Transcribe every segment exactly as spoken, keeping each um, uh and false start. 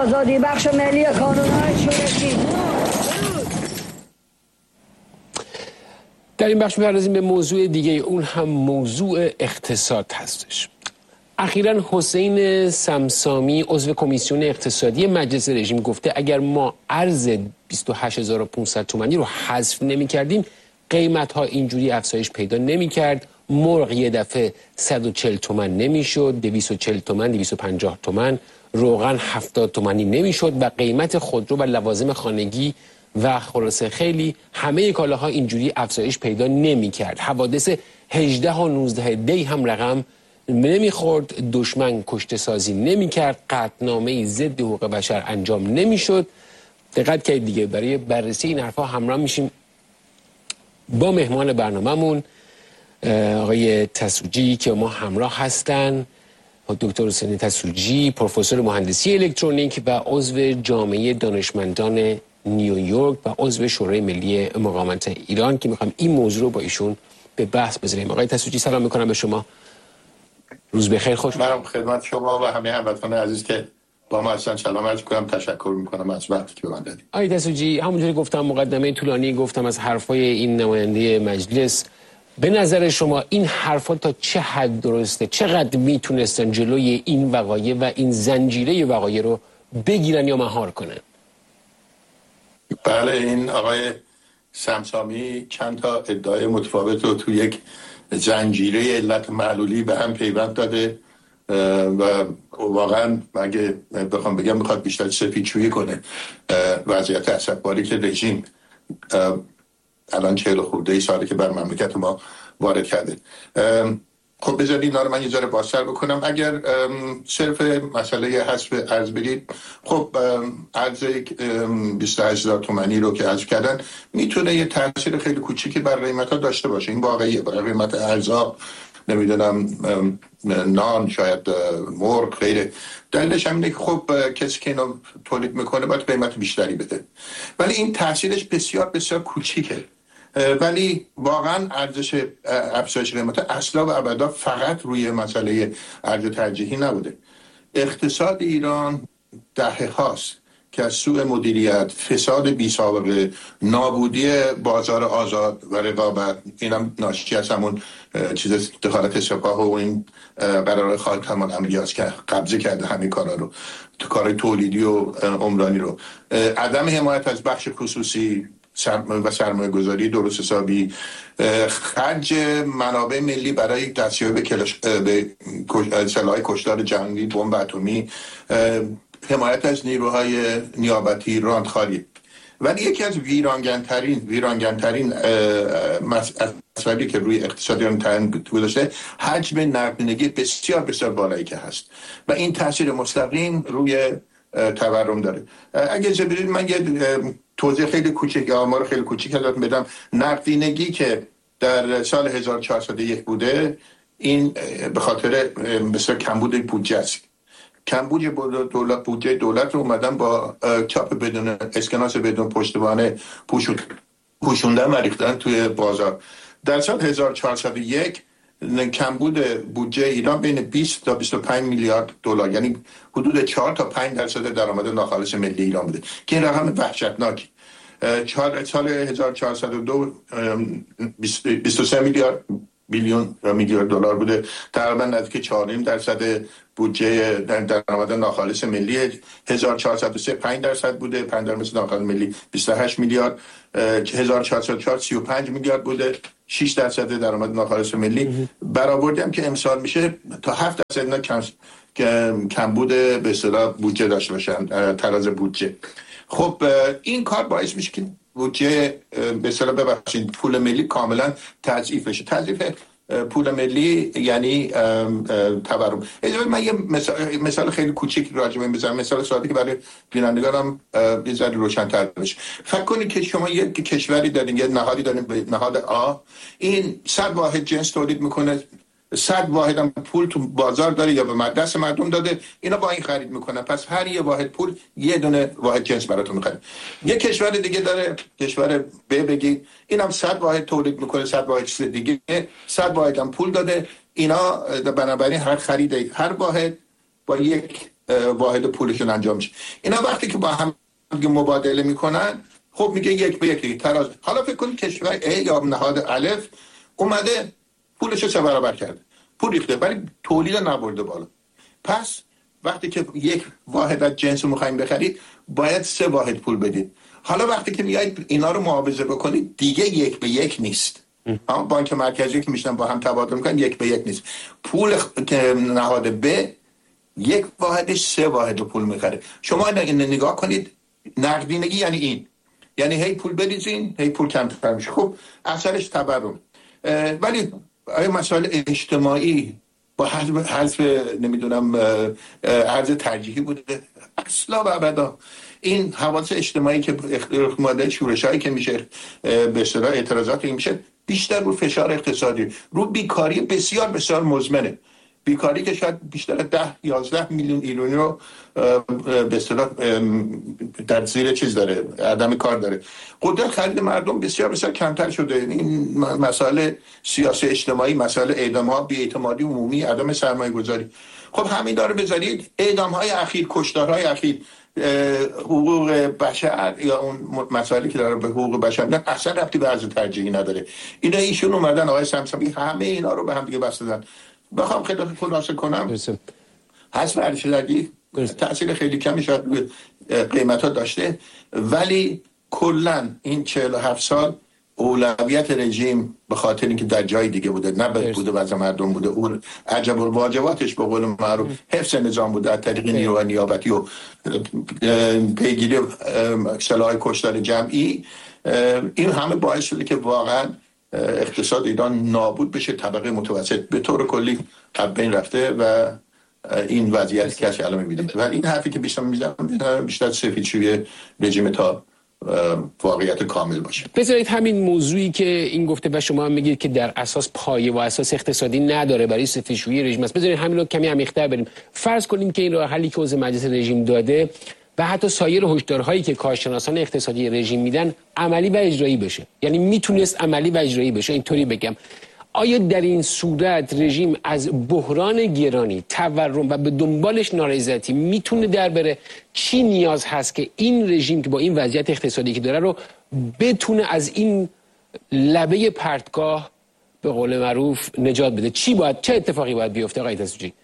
آزادی بخش ملی کانون‌های شورشی. در این بخش می‌پردازیم به موضوع دیگه، اون هم موضوع اقتصاد هستش. اخیراً حسین سمسامی عضو کمیسیون اقتصادی مجلس رژیم گفته اگر ما ارز بیست و هشت هزار و پانصد تومانی رو حذف نمی‌کردیم قیمت‌ها اینجوری افزایش پیدا نمی‌کرد. مرغ یه دفعه صد و چهل تومن نمی‌شد، دویست و چهل تومن، دویست و پنجاه تومن، روغن هفتاد تومانی نمی‌شد و قیمت خودرو و لوازم خانگی و خلاصه خیلی همه کالاها اینجوری افزایش پیدا نمی‌کرد. حوادث هجده و نوزده دی هم رقم نمیخورد، دشمن کشته سازی نمی‌کرد، قطعنامه‌ای ضد حقوق بشر انجام نمی‌شد. دقت کنید دیگه. برای بررسی این حرفا همراه میشیم با مهمان برنامه‌مون آقای تسوجی که ما همراه هستن، دکتر حسین تسوجی، پروفسور مهندسی الکترونیک و عضو جامعه دانشمندان نیویورک و عضو شورای ملی مقاومت ایران که میخوام این موضوع رو با ایشون به بحث بذاریم. آقای تسوجی سلام میکنم به شما. روز بخیر. خوش منم خدمت شما و همه هموطنان عزیز که با ما هستن سلام عرض کنم، تشکر میکنم از وقتی که به من دادید. آقای تسوجی، همونجوری گفتم مقدمه طولانی گفتم از حرفای این نماینده مجلس، به نظر شما این حرفا تا چه حد درسته؟ چقدر میتونستن جلوی این وقایع و این زنجیره وقایع رو بگیرن یا مهار کنن؟ بله، این آقای سمسامی چند تا ادعای متفاوت رو تو یک زنجیره علت معلولی به هم پیوند داده و واقعا اگه بخوام بگم میخواد بیشتر سفیدشویی کنه وضعیت اسفباری که رژیم الان چهل خورده ای ساله که بر مملکت ما وارد کرده. خب بذارید اینا رو من یه ذره بازتر بکنم. اگر صرف مسئله حذف ارز بگید، خب ارز بیست و هشت هزار تومانی رو که حذف کردن میتونه یه تاثیر خیلی کوچیکی بر قیمت‌ها داشته باشه. این واقعیه. بر قیمت ارزها، نمیدونم نان، شاید مرغ، غیره. دلیلش هم اینه که خب کسی که اینو تولید میکنه باید قیمت بیشتری بده، ولی این تاثیرش بسیار بسیار کوچیکه. ولی واقعا ارزش افزایش قیمت اصلا و ابدا فقط روی مسئله ارز ترجیحی نبوده. اقتصاد ایران دهه هاست که از سوء مدیریت، فساد بی سابقه، نابودی بازار آزاد و رقابت، اینم ناشی از همون چیز دخالت سپاه و این قرار خالد همان امریاز که قبضه کرده همین کارا رو، تو کار تولیدی و عمرانی رو، عدم حمایت از بخش خصوصی و سرمایه گذاری درست حسابی، خرج منابع ملی برای دستیابی به کلاش به سلاح کشتار جنگی، بمب اتمی، حمایت از نیروهای نیابتی، راندخاری. ولی یکی از ویرانگرترین ویرانگرترین مسائلی که روی اقتصاد ایران تاثیر گذاشته حجم نقدینگی بسیار بسیار بالایی که هست و این تاثیر مستقیم روی تورم داره. اگه اجازه بدید من یه توضیح خیلی کوچیک، آمار خیلی کوچیک ازتون بدم. نقدینگی که در سال هزار و چهارصد و یک بوده، این به خاطر مثلا کمبود بودجه است. کمبود دولت، بودجه دولت رو اومدن با چاپ بدون اسکناس، بدون پشتوانه پوشوندن و ریختن توی بازار. در سال هزار و چهارصد و یک کمبود بودجه ایران بین بیست تا بیست و پنج میلیارد دلار، یعنی حدود چهار تا پنج درصد درآمد ناخالص ملی ایران بوده که این رقم وحشتناکی. سال هزار و چهارصد و دو بیست و سه میلیارد بیلیون میلیارد دلار بوده، تقریبا نزدیک چهار و نیم درصد بودجه درآمد ناخالص ملی. هزار و چهارصد و سه پنج درصد بوده، پنج درصد ناخالص ملی بیست و هشت میلیارد. هزار و چهارصد و چهار سی و پنج میلیارد بوده، شش درصد درآمد ناخالص ملی. برآوردی هم که امسال میشه تا هفت درصد کم کمبود به اصطلاح بودجه داشته باشن، تراز بودجه. خب این کار باعث میشه که بودجه به اصطلاح ببخشید پول ملی کاملا تضعیف بشه. تضعیف پول ملی یعنی تورم. اجازه من یه مثال, مثال خیلی کوچیک راجع به این بزنم، مثال ساده که برای بینندگانم یه ذره روشن‌تر بشه. فکر کنید که شما یه کشوری دارین، یه نهادی دارین به نهاد آ، این صد واحد جنس تولید میکنه، صد واحد هم پول تو بازار داره یا به مدرسه مردم داده، اینا با این خرید میکنن، پس هر یه واحد پول یه دونه واحد جنس براتون میخره. یه کشور دیگه داره، کشور ب بگید، اینم صد واحد تولید میکنه، صد واحد چیز دیگه، صد واحد هم پول داده، اینا بنابراین هر خرید هر واحد با یک واحد پولشون انجام میشه. اینا وقتی که با هم مبادله میکنن خب میگه یک به یک تراز. حالا فکر کنید کشور A یا نهاد الف اومده پولشو سه برابر کرده، پول ریخته ولی تولید نبرده بالا. پس وقتی که یک واحد از جنس رو میخوایم بخرید باید سه واحد پول بدید. حالا وقتی که میایید اینا رو معاوضه بکنید دیگه یک به یک نیست. بانک مرکزی که میشنن با هم تبادل میکنن یک به یک نیست. پول نهاد ب یک واحدش سه واحد پول میخره. شما نگاه کنید نقدینگی یعنی این، یعنی هی پول بریزین هی پول کمتر میشه. خب اثرش تورم. ولی آیا مسائل اجتماعی با حذف حذف نمیدونم ارز ترجیحی بوده؟ اصلا و ابدا. این حواس اجتماعی که ماده شورشایی که میشه به اصطلاح اعتراضاتی میشه بیشتر رو فشار اقتصادی، رو بیکاری بسیار بسیار مزمنه. بیکاری که شاید بیشتر ده یازده میلیون ایرانی رو به اصطلاح در زیر چیز داره، عدم کار داره. قدرت خرید مردم بسیار بسیار کمتر شده. این مسائل سیاسی اجتماعی، مسائل اعدام‌ها، بی‌اعتمادی عمومی، عدم سرمایه‌گذاری. خب همین داره بذارید اعدام‌های اخیر، کشتارهای اخیر، حقوق بشر یا اون مسائلی که داره به حقوق بشر میدن اصلا ربطی به ارز ترجیحی نداره. اینا ایشون اومدن آقای سمسامی همه اینا رو به هم دیگه بستن. بخوام خیلی خلاصه کنم حذف ارشدگی تأثیر خیلی کمی شاید روی قیمت ها داشته، ولی کلا این چهل و هفت سال اولویت رژیم به خاطر اینکه در جای دیگه بوده، نه به بوده وضع مردم بوده، اون عجب الواجباتش به قول معروف حفظ نظام بوده از طریق نیروهای نیابتی و پیگیری سلاح کشتار جمعی. این همه باعث شده که واقعا اقتصاد ایران نابود بشه، طبقه متوسط به طور کلی از بین رفته و این وضعیت که الان می‌بینید. و این حرفی که بیشتر می‌زنم بیشتر سفیدشویی رژیم تا واقعیت کامل باشه. بذارید همین موضوعی که این گفته و شما هم میگید که در اساس پایه و اساس اقتصادی نداره برای سفیدشویی رژیم است، بذارید همین رو کمی عمیق‌تر بریم. فرض کنیم که این راه حلی که عضو مجلس رژیم داده و حتی سایر هشدارهایی که کارشناسان اقتصادی رژیم میدن عملی و اجرایی بشه، یعنی میتونست عملی و اجرایی بشه، اینطوری بگم. آیا در این صورت رژیم از بحران گرانی، تورم و به دنبالش نارضایتی میتونه در بره؟ چی نیاز هست که این رژیم که با این وضعیت اقتصادی که داره رو بتونه از این لبه پرتگاه به قول معروف نجات بده؟ چی باید، چه اتفاقی باید بیفته آقای تسوجی؟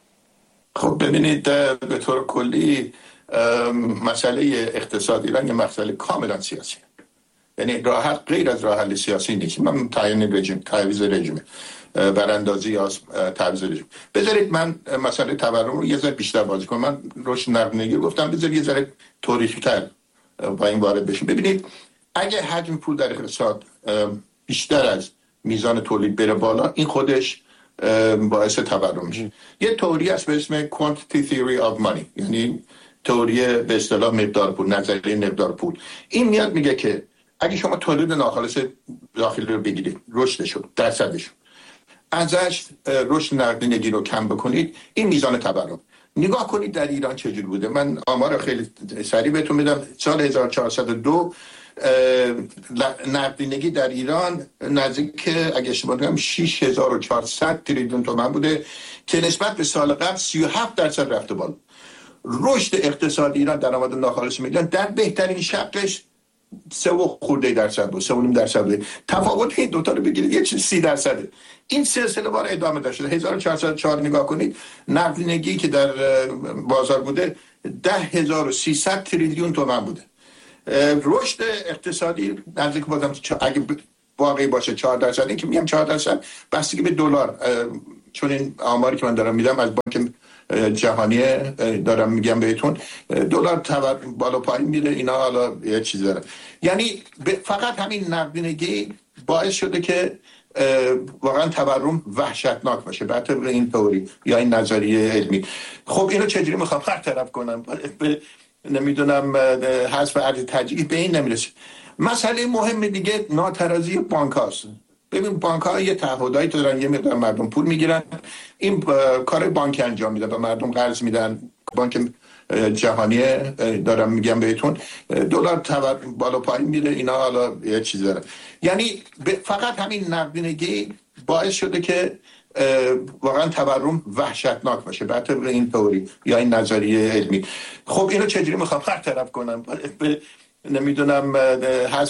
خب ببینید به طور کلی مسئله اقتصادی ایران یه مسئله کاملا سیاسی، یعنی راه حل غیر از راه حل سیاسی نیست. من تعیین رژیم، تعویض رژیم، براندازی یا تعویض رژیم. بذارید من مسئله تورم رو یه ذره بیشتر بازی کنم. من روش نقدینگی گفتم، بذارید یه ذره تاریخی‌تر با این وارد بشیم. ببینید اگه حجم پول در اقتصاد بیشتر از میزان تولید بره بالا، این خودش باعث تورم میشه. یه تئوری هست به اسم quantity theory of money، یعنی تئوری به اصطلاح مقدار پول، نظریه مقدار پول. این میاد میگه که اگه شما تولید ناخالص داخلی رو بگیرید، رشدش رو، درصدش رو، ازش رشد نقدینگی رو کم بکنید، این میزان تورم. نگاه کنید در ایران چجوری بوده. من آمار خیلی سریع بهتون میدم. سال هزار و چهارصد و دو نقدینگی در ایران نزدیک اگه اشتباه نکنم شش هزار و چهارصد تریلیون تومان بوده که نسبت به سال قبل سی و هفت درصد رفته بالا. رشد اقتصادی ایران درآمد ناخالص میلیون در بهترین شبش سه و خورده درصد بود، سه و نیم درصد بود. تفاوت این دوتا رو بگیرید یه چیز سی درصده. این سلسله وار ادامه داشته. هزار و چهارصد و چهار نگاه کنید، نقدینگی که در بازار بوده ده هزار و سیصد تریلیون تومان بوده. رشد اقتصادی نزدیک بازم اگه واقعی باشه چهار درصد، این که میگم چهار درصد بستگی به دلار، چون این آماری که من دارم میدم از بانک جهانی دارم میگم بهتون، دلار تور بالا پایین میره، اینا حالا یه چیز داره. یعنی فقط همین نقدینگی باعث شده که واقعا تورم وحشتناک باشه بر طبق این تئوری یا این نظریه علمی. خب اینو چجوری میخوام برطرف کنم؟ نمیدونم حذف ارز ترجیحی به این نمیرسه. مسئله مهم دیگه ناترازی بانک هاست. ببین بانک ها یه تعهدایی دارن، یه مقدار مردم پول میگیرن، این کار بانک انجام میده، به مردم قرض میدن. بانک جهانی دارم میگم بهتون، دلار تور بالا پایین میره، اینا حالا یه چیز داره. یعنی فقط همین نقدینگی باعث شده که واقعا تورم وحشتناک باشه بر طبق این تئوری یا این نظریه علمی. خب اینو چجوری میخوام برطرف کنم؟ نمیدونم حذف